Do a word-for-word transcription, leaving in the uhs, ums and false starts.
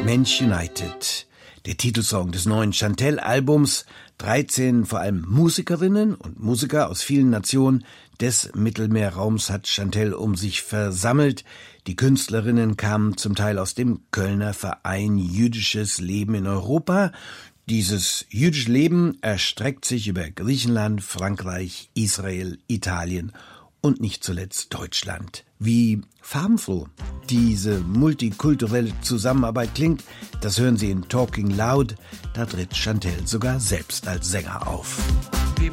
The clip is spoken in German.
Mensch United, der Titelsong des neuen Chantelle-Albums. dreizehn vor allem Musikerinnen und Musiker aus vielen Nationen des Mittelmeerraums hat Chantelle um sich versammelt. Die Künstlerinnen kamen zum Teil aus dem Kölner Verein Jüdisches Leben in Europa. Dieses jüdische Leben erstreckt sich über Griechenland, Frankreich, Israel, Italien und nicht zuletzt Deutschland. Wie farbenfroh diese multikulturelle Zusammenarbeit klingt, das hören Sie in Talking Loud. Da tritt Chantelle sogar selbst als Sänger auf.